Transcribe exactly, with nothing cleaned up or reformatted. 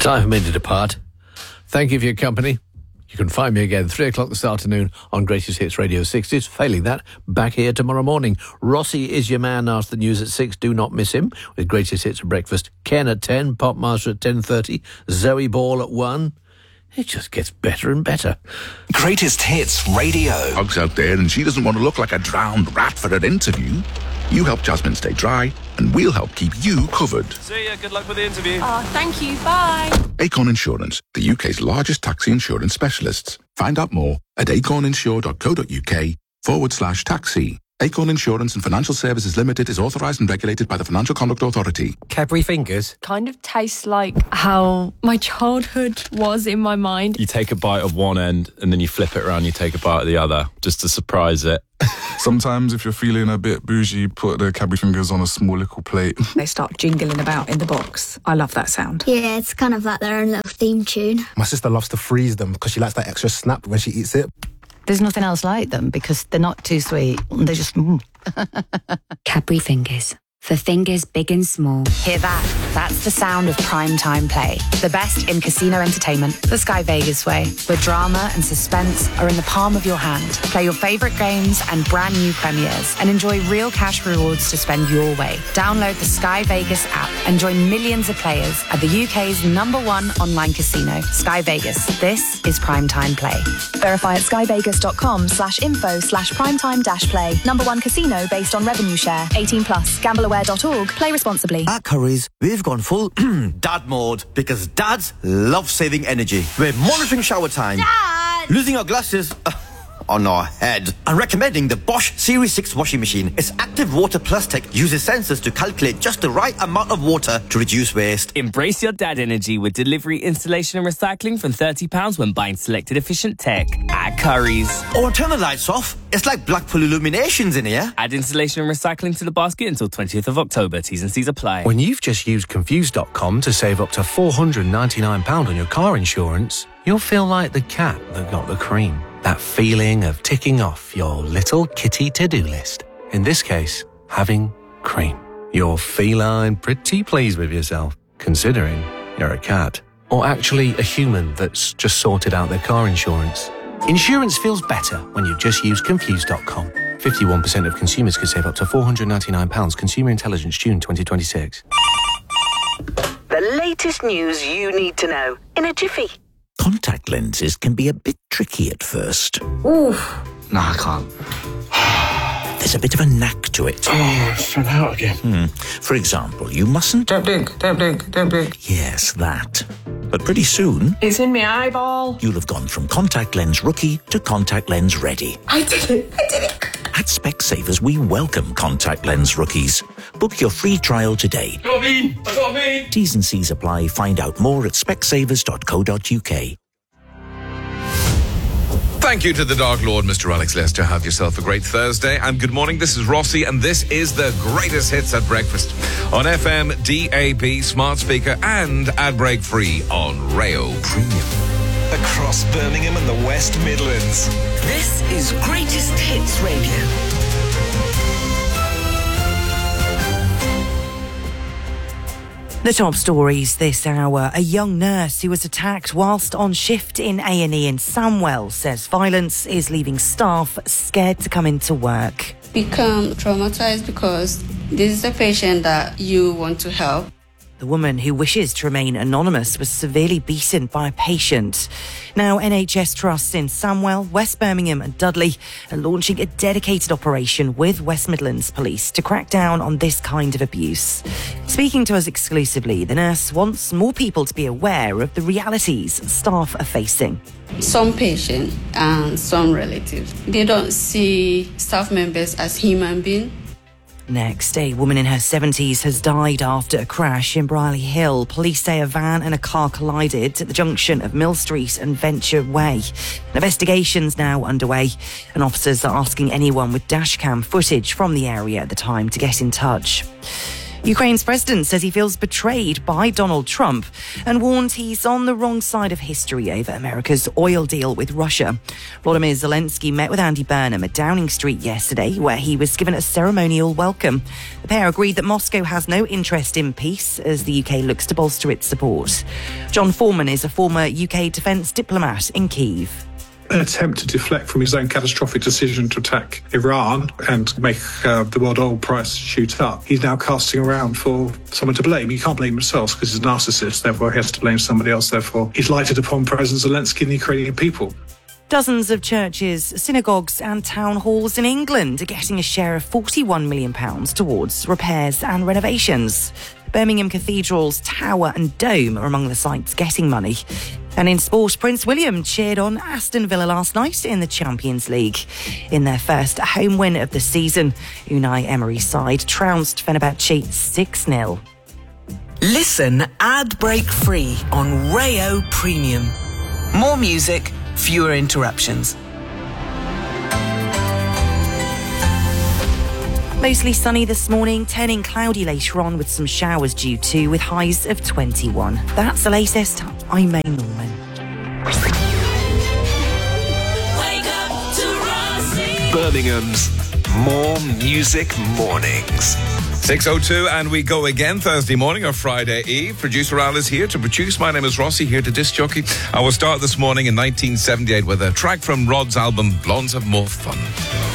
Time for me to depart. Thank you for your company. You can find me again three o'clock this afternoon on Greatest Hits Radio sixties. Failing that, back here tomorrow morning. Rossi is your man after the news at six. Do not miss him with Greatest Hits at breakfast. Ken at ten, Popmaster at ten thirty, Zoe Ball at one. It just gets better and better. Greatest Hits Radio. Hug's out there and she doesn't want to look like a drowned rat for her interview. You help Jasmine stay dry and we'll help keep you covered. See ya. Good luck with the interview. Oh, thank you. Bye. Acorn Insurance, the U K's largest taxi insurance specialists. Find out more at acorninsure.co.uk forward slash taxi. Acorn Insurance and Financial Services Limited is authorised and regulated by the Financial Conduct Authority. Cadbury Fingers? Kind of tastes like how my childhood was in my mind. You take a bite of one end and then you flip it around, you take a bite of the other, just to surprise it. Sometimes if you're feeling a bit bougie, put the Cadbury Fingers on a small little plate. They start jingling about in the box. I love that sound. Yeah, it's kind of like their own little theme tune. My sister loves to freeze them because she likes that extra snap when she eats it. There's nothing else like them because they're not too sweet. They're just... Mm. Cadbury Fingers. For fingers big and small. Hear that? That's the sound of primetime play. The best in casino entertainment, the Sky Vegas way, where drama and suspense are in the palm of your hand. Play your favourite games and brand new premieres and enjoy real cash rewards to spend your way. Download the Sky Vegas app and join millions of players at the U K's number one online casino, Sky Vegas. This is primetime play. Verify at skyvegas.com slash info slash primetime dash play. Number one casino based on revenue share. eighteen plus. Gamble aware dot org. Play responsibly. At Currys, we've gone full dad mode because dads love saving energy. We're monitoring shower time, Dad! losing our glasses uh, on our head, and recommending the Bosch Series six washing machine. Its active water plus tech uses sensors to calculate just the right amount of water to reduce waste. Embrace your dad energy with delivery, installation and recycling from thirty pounds when buying selected efficient tech at Currys. Or turn the lights off. It's like Blackpool Illuminations in here. Add installation and recycling to the basket until twentieth of October. T's and C's apply. When you've just used Confused dot com to save up to four hundred ninety-nine pounds on your car insurance, you'll feel like the cat that got the cream. That feeling of ticking off your little kitty to-do list. In this case, having cream. You're feline pretty pleased with yourself, considering you're a cat. Or actually a human that's just sorted out their car insurance. Insurance feels better when you just use Confused dot com. fifty-one percent of consumers could save up to four hundred ninety-nine pounds. Consumer Intelligence, June twenty twenty-six. The latest news you need to know in a jiffy. Contact lenses can be a bit tricky at first. Oof. No, I can't. There's a bit of a knack to it. Oh, it's fell out again. Hmm. For example, you mustn't... Don't blink, don't blink, don't blink. Yes, that. But pretty soon... It's in my eyeball. You'll have gone from contact lens rookie to contact lens ready. I did it, I did it. At Specsavers, we welcome contact lens rookies. Book your free trial today. Got me! I got me! T's and C's apply. Find out more at specsavers dot co dot uk. Thank you to the Dark Lord, Mister Alex Lester. Have yourself a great Thursday. And good morning. This is Rossi, and this is the greatest hits at breakfast on F M, D A B, smart speaker, and ad break free on Rayo Premium. Across Birmingham and the West Midlands. This is Greatest Hits Radio. The top stories this hour. A young nurse who was attacked whilst on shift in A and E in Samwell says violence is leaving staff scared to come into work. Become traumatized because this is a patient that you want to help. The woman, who wishes to remain anonymous, was severely beaten by a patient. Now, N H S trusts in Samwell, West Birmingham and Dudley are launching a dedicated operation with West Midlands Police to crack down on this kind of abuse. Speaking to us exclusively, the nurse wants more people to be aware of the realities staff are facing. Some patients and some relatives, they don't see staff members as human beings. Next, a woman in her seventies has died after a crash in Brierley Hill. Police say a van and a car collided at the junction of Mill Street and Venture Way. Investigations now underway, and officers are asking anyone with dashcam footage from the area at the time to get in touch. Ukraine's president says he feels betrayed by Donald Trump and warned he's on the wrong side of history over America's oil deal with Russia. Volodymyr Zelensky met with Andy Burnham at Downing Street yesterday, where he was given a ceremonial welcome. The pair agreed that Moscow has no interest in peace as the U K looks to bolster its support. John Foreman is a former U K defence diplomat in Kyiv. An attempt to deflect from his own catastrophic decision to attack Iran and make uh, the world oil price shoot up. He's now casting around for someone to blame. He can't blame himself because he's a narcissist, therefore he has to blame somebody else. Therefore, he's lighted upon President Zelensky and the Ukrainian people. Dozens of churches, synagogues and town halls in England are getting a share of forty-one million pounds towards repairs and renovations. Birmingham Cathedral's tower and dome are among the sites getting money. And in sport, Prince William cheered on Aston Villa last night in the Champions League. In their first home win of the season, Unai Emery's side trounced Fenerbahce six nil. Listen ad break free on Rayo Premium. More music, fewer interruptions. Mostly sunny this morning, turning cloudy later on with some showers due too, with highs of twenty-one. That's the latest. I'm May Norman. Wake up to Rossi. Birmingham's More Music Mornings. six oh two and we go again Thursday morning or Friday Eve. Producer Al is here to produce. My name is Rossi, here to disc jockey. I will start this morning in nineteen seventy-eight with a track from Rod's album Blondes Have More Fun.